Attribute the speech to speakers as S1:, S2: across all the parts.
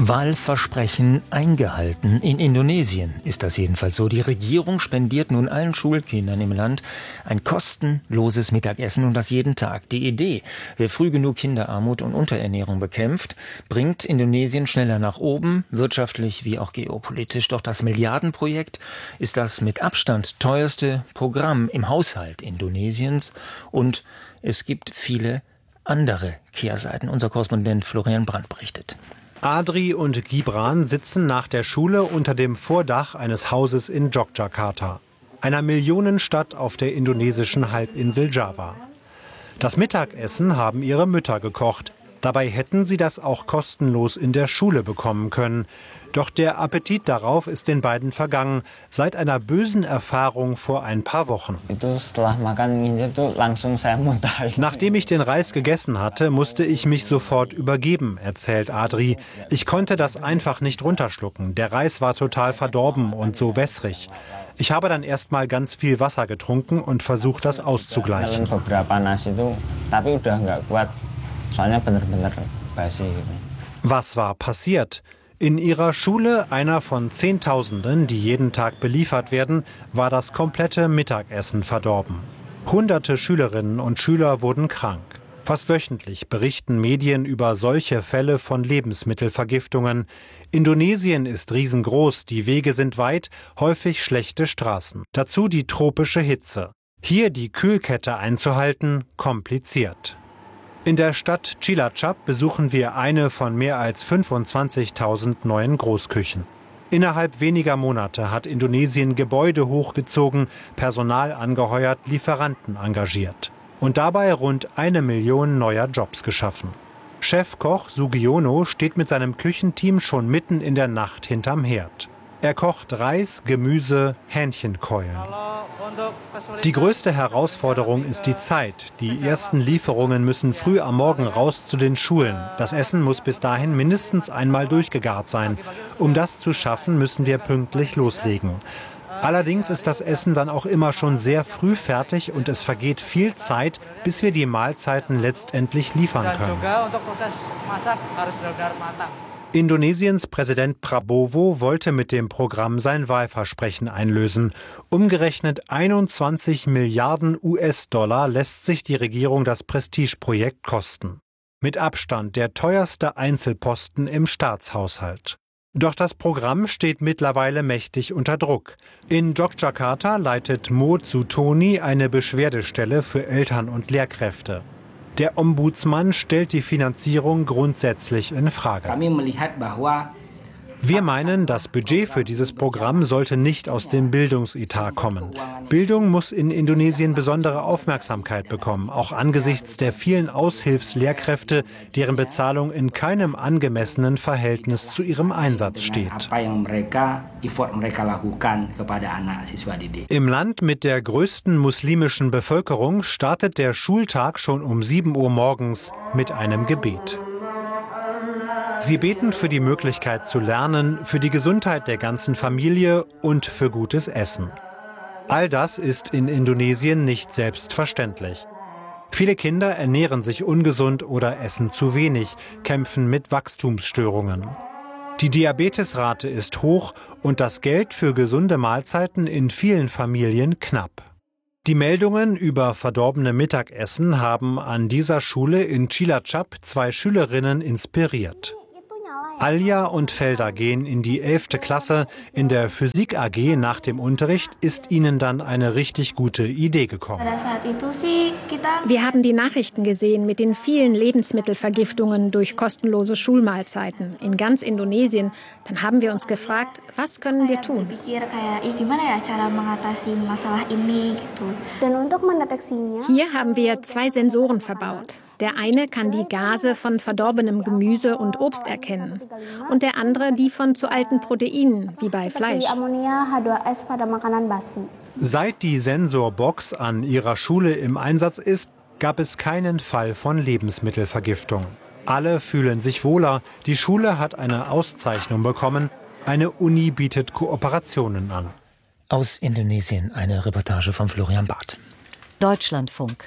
S1: Wahlversprechen eingehalten. In Indonesien ist das jedenfalls so. Die Regierung spendiert nun allen Schulkindern im Land ein kostenloses Mittagessen und das jeden Tag. Die Idee, wer früh genug Kinderarmut und Unterernährung bekämpft, bringt Indonesien schneller nach oben, wirtschaftlich wie auch geopolitisch. Doch das Milliardenprojekt ist das mit Abstand teuerste Programm im Haushalt Indonesiens und es gibt viele andere Kehrseiten. Unser Korrespondent Florian Brandt berichtet.
S2: Adri und Gibran sitzen nach der Schule unter dem Vordach eines Hauses in Yogyakarta, einer Millionenstadt auf der indonesischen Halbinsel Java. Das Mittagessen haben ihre Mütter gekocht. Dabei hätten sie das auch kostenlos in der Schule bekommen können. Doch der Appetit darauf ist den beiden vergangen, seit einer bösen Erfahrung vor ein paar Wochen. Nachdem ich den Reis gegessen hatte, musste ich mich sofort übergeben, erzählt Adri. Ich konnte das einfach nicht runterschlucken. Der Reis war total verdorben und so wässrig. Ich habe dann erst mal ganz viel Wasser getrunken und versucht, das auszugleichen. Was war passiert? In ihrer Schule, einer von Zehntausenden, die jeden Tag beliefert werden, war das komplette Mittagessen verdorben. Hunderte Schülerinnen und Schüler wurden krank. Fast wöchentlich berichten Medien über solche Fälle von Lebensmittelvergiftungen. Indonesien ist riesengroß, die Wege sind weit, häufig schlechte Straßen. Dazu die tropische Hitze. Hier die Kühlkette einzuhalten, kompliziert. In der Stadt Cilacap besuchen wir eine von mehr als 25.000 neuen Großküchen. Innerhalb weniger Monate hat Indonesien Gebäude hochgezogen, Personal angeheuert, Lieferanten engagiert. Und dabei rund 1 Million neuer Jobs geschaffen. Chefkoch Sugiono steht mit seinem Küchenteam schon mitten in der Nacht hinterm Herd. Er kocht Reis, Gemüse, Hähnchenkeulen. Die größte Herausforderung ist die Zeit. Die ersten Lieferungen müssen früh am Morgen raus zu den Schulen. Das Essen muss bis dahin mindestens einmal durchgegart sein. Um das zu schaffen, müssen wir pünktlich loslegen. Allerdings ist das Essen dann auch immer schon sehr früh fertig und es vergeht viel Zeit, bis wir die Mahlzeiten letztendlich liefern können. Indonesiens Präsident Prabowo wollte mit dem Programm sein Wahlversprechen einlösen. Umgerechnet 21 Milliarden US-Dollar lässt sich die Regierung das Prestigeprojekt kosten. Mit Abstand der teuerste Einzelposten im Staatshaushalt. Doch das Programm steht mittlerweile mächtig unter Druck. In Yogyakarta leitet Mo Zutoni eine Beschwerdestelle für Eltern und Lehrkräfte. Der Ombudsmann stellt die Finanzierung grundsätzlich in Frage. Wir meinen, das Budget für dieses Programm sollte nicht aus dem Bildungsetat kommen. Bildung muss in Indonesien besondere Aufmerksamkeit bekommen, auch angesichts der vielen Aushilfslehrkräfte, deren Bezahlung in keinem angemessenen Verhältnis zu ihrem Einsatz steht. Im Land mit der größten muslimischen Bevölkerung startet der Schultag schon um 7 Uhr morgens mit einem Gebet. Sie beten für die Möglichkeit zu lernen, für die Gesundheit der ganzen Familie und für gutes Essen. All das ist in Indonesien nicht selbstverständlich. Viele Kinder ernähren sich ungesund oder essen zu wenig, kämpfen mit Wachstumsstörungen. Die Diabetesrate ist hoch und das Geld für gesunde Mahlzeiten in vielen Familien knapp. Die Meldungen über verdorbene Mittagessen haben an dieser Schule in Cilacap 2 Schülerinnen inspiriert. Alja und Felda gehen in die 11. Klasse. In der Physik AG nach dem Unterricht ist ihnen dann eine richtig gute Idee gekommen.
S3: Wir haben die Nachrichten gesehen mit den vielen Lebensmittelvergiftungen durch kostenlose Schulmahlzeiten in ganz Indonesien. Dann haben wir uns gefragt, was können wir tun? Hier haben wir 2 Sensoren verbaut. Der eine kann die Gase von verdorbenem Gemüse und Obst erkennen und der andere die von zu alten Proteinen, wie bei Fleisch.
S2: Seit die Sensorbox an ihrer Schule im Einsatz ist, gab es keinen Fall von Lebensmittelvergiftung. Alle fühlen sich wohler. Die Schule hat eine Auszeichnung bekommen. Eine Uni bietet Kooperationen an.
S1: Aus Indonesien eine Reportage von Florian Barth.
S4: Deutschlandfunk.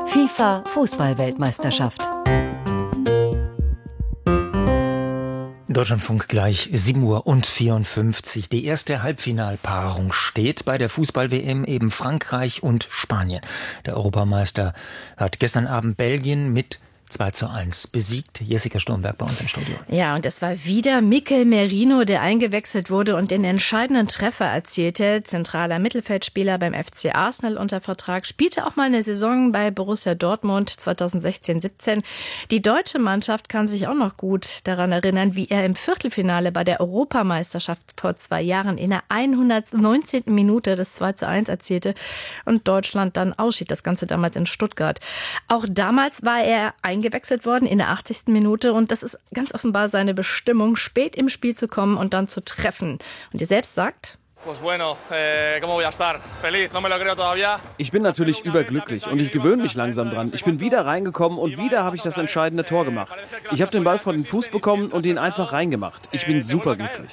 S4: FIFA-Fußball-Weltmeisterschaft.
S1: Deutschlandfunk gleich 7:54 Uhr. Die erste Halbfinalpaarung steht bei der Fußball-WM, eben Frankreich und Spanien. Der Europameister hat gestern Abend Belgien mit 2:1 besiegt. Jessica Sturmberg bei uns im Studio.
S5: Ja, und es war wieder Mikel Merino, der eingewechselt wurde und den entscheidenden Treffer erzielte. Zentraler Mittelfeldspieler beim FC Arsenal unter Vertrag, spielte auch mal eine Saison bei Borussia Dortmund 2016/17. Die deutsche Mannschaft kann sich auch noch gut daran erinnern, wie er im Viertelfinale bei der Europameisterschaft vor 2 Jahren in der 119. Minute das 2:1 erzielte und Deutschland dann ausschied. Das Ganze damals in Stuttgart. Auch damals war er eingewechselt worden in der 80. Minute und das ist ganz offenbar seine Bestimmung, spät im Spiel zu kommen und dann zu treffen. Und er selbst sagt:
S6: Ich bin natürlich überglücklich und ich gewöhne mich langsam dran. Ich bin wieder reingekommen und wieder habe ich das entscheidende Tor gemacht. Ich habe den Ball vor den Fuß bekommen und ihn einfach reingemacht. Ich bin superglücklich.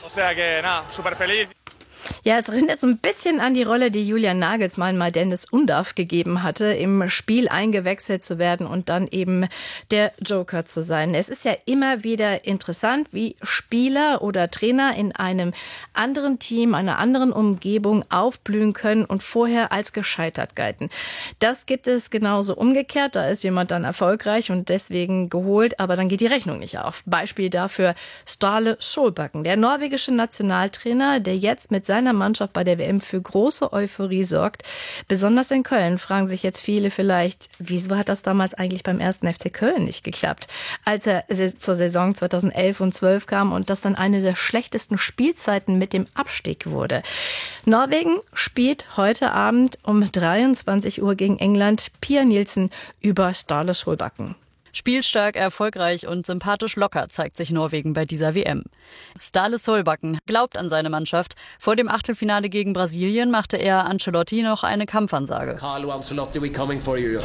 S5: Ja, es erinnert so ein bisschen an die Rolle, die Julian Nagelsmann mal Dennis Undaff gegeben hatte, im Spiel eingewechselt zu werden und dann eben der Joker zu sein. Es ist ja immer wieder interessant, wie Spieler oder Trainer in einem anderen Team, einer anderen Umgebung aufblühen können und vorher als gescheitert galten. Das gibt es genauso umgekehrt. Da ist jemand dann erfolgreich und deswegen geholt, aber dann geht die Rechnung nicht auf. Beispiel dafür Ståle Solbakken, der norwegische Nationaltrainer, der jetzt mit seiner Mannschaft bei der WM für große Euphorie sorgt. Besonders in Köln fragen sich jetzt viele vielleicht, wieso hat das damals eigentlich beim 1. FC Köln nicht geklappt? Als er zur Saison 2011 und 12 kam und das dann eine der schlechtesten Spielzeiten mit dem Abstieg wurde. Norwegen spielt heute Abend um 23 Uhr gegen England. Pia Nielsen über Ståle Solbakken.
S7: Spielstark, erfolgreich und sympathisch locker zeigt sich Norwegen bei dieser WM. Ståle Solbakken glaubt an seine Mannschaft. Vor dem Achtelfinale gegen Brasilien machte er Ancelotti noch eine Kampfansage.
S8: Carlo Ancelotti, we coming for you.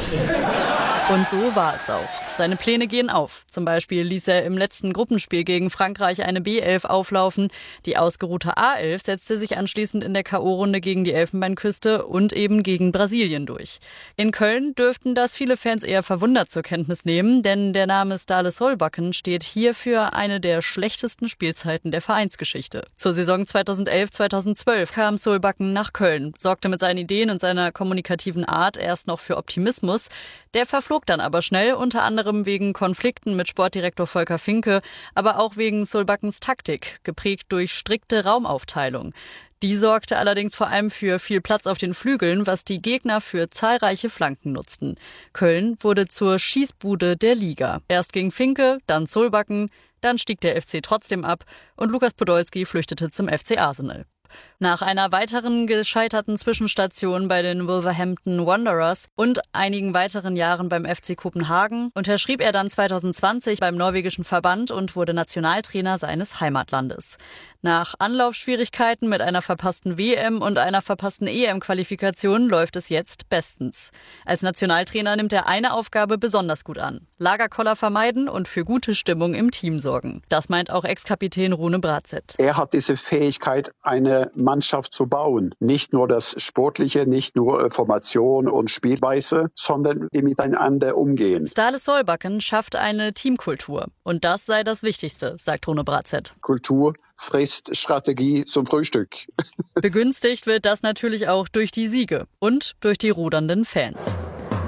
S7: Und so war es auch. Seine Pläne gehen auf. Zum Beispiel ließ er im letzten Gruppenspiel gegen Frankreich eine B11 auflaufen. Die ausgeruhte A11 setzte sich anschließend in der K.O.-Runde gegen die Elfenbeinküste und eben gegen Brasilien durch. In Köln dürften das viele Fans eher verwundert zur Kenntnis nehmen, denn der Name Ståle Solbakken steht hier für eine der schlechtesten Spielzeiten der Vereinsgeschichte. Zur Saison 2011/2012 kam Solbakken nach Köln, sorgte mit seinen Ideen und seiner kommunikativen Art erst noch für Optimismus. Der verflog dann aber schnell, unter anderem wegen Konflikten mit Sportdirektor Volker Finke, aber auch wegen Solbakkens Taktik, geprägt durch strikte Raumaufteilung. Die sorgte allerdings vor allem für viel Platz auf den Flügeln, was die Gegner für zahlreiche Flanken nutzten. Köln wurde zur Schießbude der Liga. Erst gegen Finke, dann Solbakken, dann stieg der FC trotzdem ab und Lukas Podolski flüchtete zum FC Arsenal. Nach einer weiteren gescheiterten Zwischenstation bei den Wolverhampton Wanderers und einigen weiteren Jahren beim FC Kopenhagen unterschrieb er dann 2020 beim norwegischen Verband und wurde Nationaltrainer seines Heimatlandes. Nach Anlaufschwierigkeiten mit einer verpassten WM und einer verpassten EM-Qualifikation läuft es jetzt bestens. Als Nationaltrainer nimmt er eine Aufgabe besonders gut an: Lagerkoller vermeiden und für gute Stimmung im Team sorgen. Das meint auch Ex-Kapitän Rune Bratseth.
S9: Er hat diese Fähigkeit, eine Mannschaft zu bauen. Nicht nur das Sportliche, nicht nur Formation und Spielweise, sondern die miteinander umgehen.
S7: Ståle Solbakken schafft eine Teamkultur. Und das sei das Wichtigste, sagt Rune Bratseth.
S9: Kultur frisst Strategie zum Frühstück.
S7: Begünstigt wird das natürlich auch durch die Siege und durch die rudernden Fans.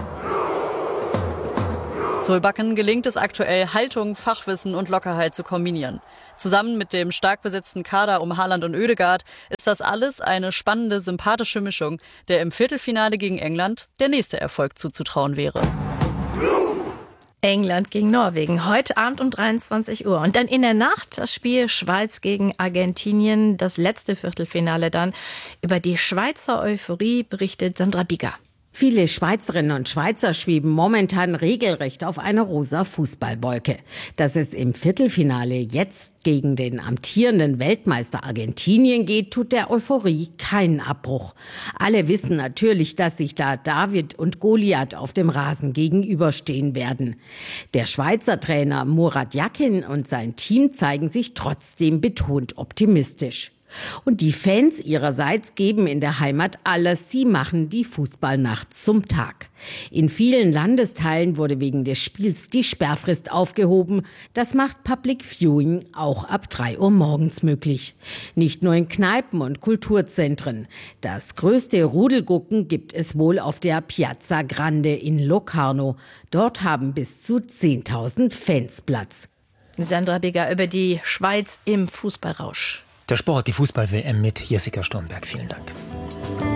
S7: Solbakken gelingt es aktuell, Haltung, Fachwissen und Lockerheit zu kombinieren. Zusammen mit dem stark besetzten Kader um Haaland und Ødegaard ist das alles eine spannende, sympathische Mischung, der im Viertelfinale gegen England der nächste Erfolg zuzutrauen wäre.
S5: England gegen Norwegen, heute Abend um 23 Uhr. Und dann in der Nacht das Spiel Schweiz gegen Argentinien, das letzte Viertelfinale dann. Über die Schweizer Euphorie berichtet Sandra Bieger.
S10: Viele Schweizerinnen und Schweizer schweben momentan regelrecht auf einer rosa Fußballwolke. Dass es im Viertelfinale jetzt gegen den amtierenden Weltmeister Argentinien geht, tut der Euphorie keinen Abbruch. Alle wissen natürlich, dass sich da David und Goliath auf dem Rasen gegenüberstehen werden. Der Schweizer Trainer Murat Yakin und sein Team zeigen sich trotzdem betont optimistisch. Und die Fans ihrerseits geben in der Heimat alles. Sie machen die Fußballnacht zum Tag. In vielen Landesteilen wurde wegen des Spiels die Sperrfrist aufgehoben. Das macht Public Viewing auch ab 3 Uhr morgens möglich. Nicht nur in Kneipen und Kulturzentren. Das größte Rudelgucken gibt es wohl auf der Piazza Grande in Locarno. Dort haben bis zu 10.000 Fans Platz.
S5: Sandra Bigger über die Schweiz im Fußballrausch.
S1: Der Sport, die Fußball-WM mit Jessica Stornberg. Vielen Dank.